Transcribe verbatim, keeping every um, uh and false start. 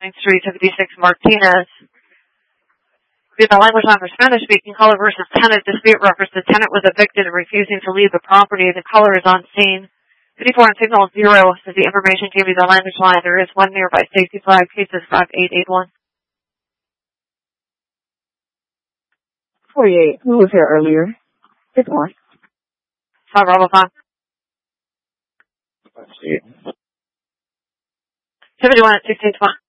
Main Street, fifty-six Martinez. The language line for Spanish-speaking caller versus tenant dispute reference. The tenant was evicted and refusing to leave the property. The caller is on scene. fifty-four on signal zero says the information gave you the language line. There is one nearby safety flag. Cases five eight eight one. forty-eight. Who was here earlier? Good one. five Bravo five. Let's see. seventy-one at sixteen twenty.